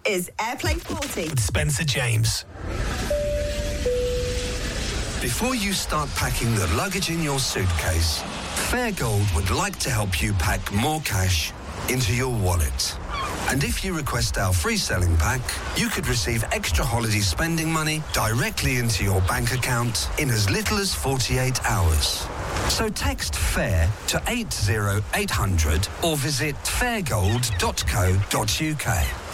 is Airplane 40 with Spencer James. Before you start packing the luggage in your suitcase, Fairgold would like to help you pack more cash into your wallet. And if you request our free selling pack, you could receive extra holiday spending money directly into your bank account in as little as 48 hours. So text FAIR to 80800 or visit fairgold.co.uk.